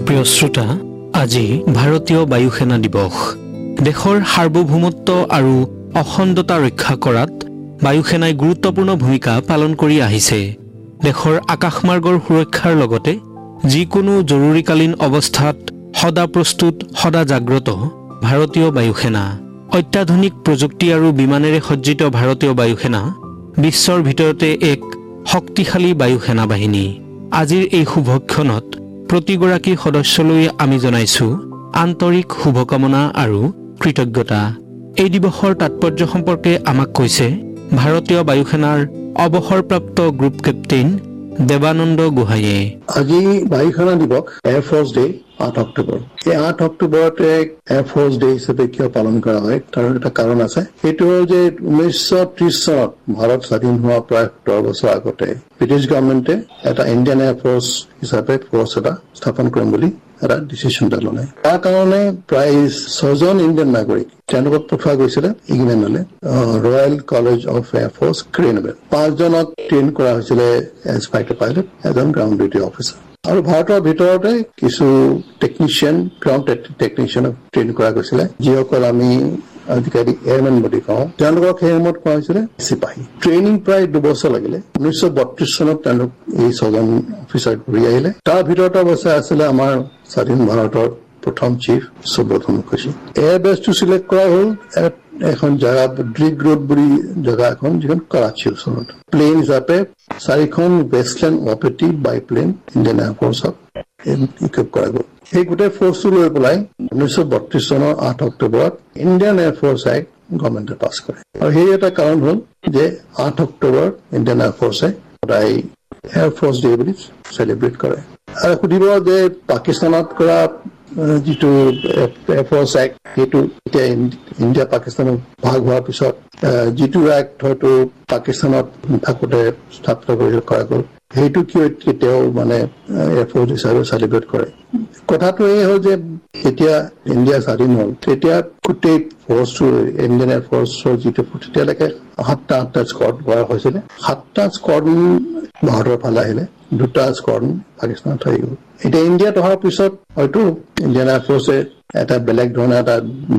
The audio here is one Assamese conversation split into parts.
প্ৰিয় শ্ৰোতা, আজি ভাৰতীয় বায়ু সেনা দিৱস। দেশৰ সাৰ্বভৌমত্ব আৰু অখণ্ডতা ৰক্ষা কৰাত বায়ু সেনাই গুৰুত্বপূৰ্ণ ভূমিকা পালন কৰি আহিছে। দেশৰ আকাশমাৰ্গৰ সুৰক্ষাৰ লগতে যিকোনো জৰুৰীকালীন অৱস্থাত সদা প্ৰস্তুত, সদা জাগ্ৰত ভাৰতীয় বায়ু সেনা। অত্যাধুনিক প্ৰযুক্তি আৰু বিমানেৰে সজ্জিত ভাৰতীয় বায়ু সেনা বিশ্বৰ ভিতৰতে এক শক্তিশালী বায়ু সেনা বাহিনী। আজিৰ এই শুভক্ষণত প্ৰতিগৰাকী সদস্যলৈ আমি জনাইছো আন্তৰিক শুভকামনা আৰু কৃতজ্ঞতা। এই দিৱসৰ তাৎপৰ্য সম্পৰ্কে আমাক কৈছে ভাৰতীয় বায়ু সেনাৰ অৱসৰপ্ৰাপ্ত গ্ৰুপ কেপ্টেইন দেৱানন্দ গোহাঁইয়ে। আজি বায়ু সেনা দিৱস এয়াৰফৰ্চ ডে 8 অক্টোবৰ। এই 8 অক্টোবৰতে এয়াৰফৰ্চ ডে হিচাপে কিয় পালন কৰা হয় তাৰ এটা কাৰণ আছে। সেইটো হ'ল যে 1930 চনত ভাৰত স্বাধীন হোৱা প্ৰায় 17 বছৰ আগতে ব্ৰিটিছ গভৰ্ণমেণ্টে এটা ইণ্ডিয়ান এয়াৰফৰ্চ হিচাপে ফৰ্চ এটা স্থাপন কৰিম বুলি এটা ডিচিশ্যন এটা ল'লে। তাৰ কাৰণে প্ৰায় 6জন ইণ্ডিয়ান নাগৰিক তেওঁলোকক পঠোৱা গৈছিলে ইংলেণ্ডলৈ, royal college of air force ক্ৰেনবেল। 5জনক train কৰা হৈছিলে এজ ফাইটাৰ পাইলট, এজন গ্ৰাউণ্ড ডিউটি অফিচাৰ। আৰু ভাৰতৰ ভিতৰতে কিছু টেকনিচিয়ান, গ্ৰাউণ্ড টেকনিচিয়ানক ট্ৰেইন কৰা গৈছিলে, যিসকল আমি আজিকালি এয়াৰমেন বুলি কওঁ। তেওঁলোকক সেই সময়ত কোৱা হৈছিলে চিপাহী। ট্ৰেইনিং প্ৰায় 2 বছৰ লাগিলে। 1932 চনত তেওঁলোক এই 6জন অফিচাৰ ঘূৰি আহিলে। তাৰ ভিতৰতে অৱশ্যে আছিলে আমাৰ স্বাধীন ভাৰতৰ প্ৰথম চিফ সুব্ৰত মুখাৰ্জী। এয়াৰবেছটো চিলেক্ট কৰা হ'ল এখন জেগা ড্ৰিগ ৰোড বুলি জেগা এখন, যিখন কৰাচী ওচৰত। প্লেন হিচাপে 4খন ৱেষ্টলেণ্ড অপেটি বাইপ্লেন ইণ্ডিয়ান এয়াৰফৰ্চক ইকুইপ কৰা গ'ল। সেই গোটেই ফৰ্চটো লৈ পেলাই 1932 চনৰ 8 অক্টোবৰত ইণ্ডিয়ান এয়াৰফৰ্চ এক্ট গভৰ্ণমেণ্টে পাছ কৰে। আৰু সেই এটা কাৰণ হ'ল যে 8 অক্টোবৰ ইণ্ডিয়ান এয়াৰফৰ্চে সদায় এয়াৰফৰ্চ ডে বুলি চেলিব্ৰেট কৰে। আৰু সুধিব যে পাকিস্তানত কৰা যিটো এয়াৰফৰ্চ এক্ট, সেইটো এতিয়া ইণ্ডিয়া পাকিস্তানৰ ভাগ হোৱাৰ পিছত যিটো এক্ট হয়তো পাকিস্তানত থাকোঁতে স্থাপিত কৰা গ'ল, সেইটো কিয় কেতিয়াও এয়াৰফৰ্চ হিচাপে চেলিব্ৰেট কৰে। কথাটো এই হ'ল যে যেতিয়া ইণ্ডিয়া স্বাধীন হ'ল তেতিয়া গোটেই ফৰ্চটো ইণ্ডিয়ান এয়াৰফৰ্চৰ যিটো তেতিয়ালৈকে 7টা স্কোৱাড কৰা হৈছিলে। 7টা স্কোৱাড ভাৰতৰ ফালে আহিলে, 2টা স্কোৱাড পাকিস্তানত থাকি গ'ল। এতিয়া ইণ্ডিয়াত অহাৰ পিছত হয়তো ইণ্ডিয়ান এয়াৰফৰ্চে এটা বেলেগ ধৰণৰ এটা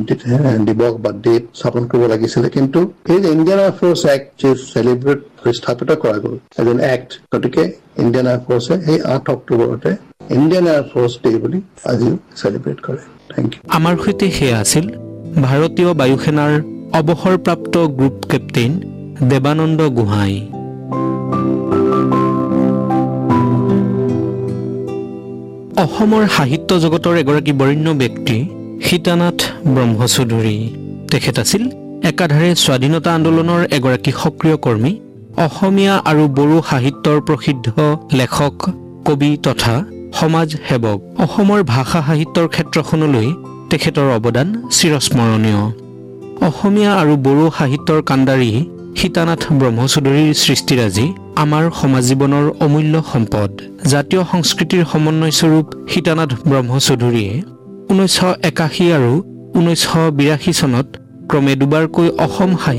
দিৱস বা ডেট স্থাপন কৰিব লাগিছিলে, কিন্তু এই ইণ্ডিয়ান এয়াৰফৰ্চ এক্ট যে চেলিব্ৰেট স্থাপিত কৰা গ'ল এজন এক্ট, গতিকে ইণ্ডিয়ান এয়াৰফৰ্চে সেই 8 অক্টোবৰতে ইণ্ডিয়ান এয়াৰফৰ্চ ডে বুলি আজি চেলিব্ৰেট কৰে। Thank U. আমাৰ সৈতে সেয়া আছিল ভাৰতীয় বায়ু সেনাৰ অৱসৰপ্ৰাপ্ত গ্ৰুপ কেপ্টেইন দেৱানন্দ গোহাঁই। অসমৰ সাহিত্য জগতৰ এগৰাকী বৰেণ্য ব্যক্তি সীতানাথ ব্ৰহ্মচৌধুৰী। তেখেত আছিল একাধাৰে স্বাধীনতা আন্দোলনৰ এগৰাকী সক্ৰিয় কৰ্মী, অসমীয়া আৰু বড়ো সাহিত্যৰ প্ৰসিদ্ধ লেখক, কবি তথা সমাজ সেৱক। অসমৰ ভাষা সাহিত্যৰ ক্ষেত্ৰখনলৈ তেখেতৰ অৱদান চিৰস্মৰণীয়। অসমীয়া আৰু বড়ো সাহিত্যৰ কাণ্ডাৰী সীতানাথ ব্ৰহ্মচৌধুৰীৰ সৃষ্টিৰাজি আমাৰ সমাজ জীৱনৰ অমূল্য সম্পদ। জাতীয় সংস্কৃতিৰ সমন্বয়স্বৰূপ সীতানাথ ব্ৰহ্মচৌধুৰীয়ে 1981 আৰু 1982 চনত ক্ৰমে দুবাৰকৈ অসম